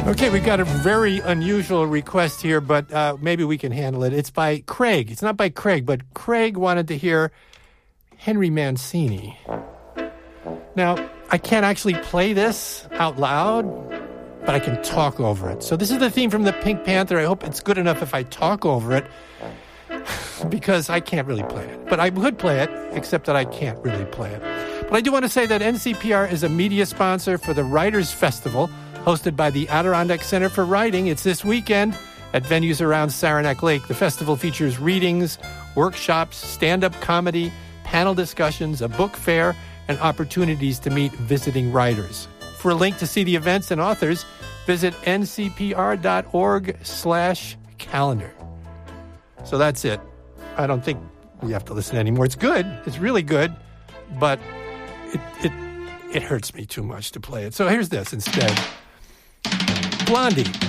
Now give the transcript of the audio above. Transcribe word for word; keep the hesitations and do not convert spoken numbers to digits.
Okay, we've got a very unusual request here, but uh, maybe we can handle it. It's by Craig. It's not by Craig, but Craig wanted to hear Henry Mancini. Now, I can't actually play this out loud, but I can talk over it. So this is the theme from the Pink Panther. I hope it's good enough if I talk over it, because I can't really play it. But I would play it, except that I can't really play it. But I do want to say that N C P R is a media sponsor for the Writers' Festival, hosted by the Adirondack Center for Writing. It's this weekend at venues around Saranac Lake. The festival features readings, workshops, stand-up comedy, panel discussions, a book fair, and opportunities to meet visiting writers. For a link to see the events and authors, visit ncpr.org slash calendar. So that's it. I don't think we have to listen anymore. It's good. It's really good. But it it it hurts me too much to play it. So here's this instead. Blondie.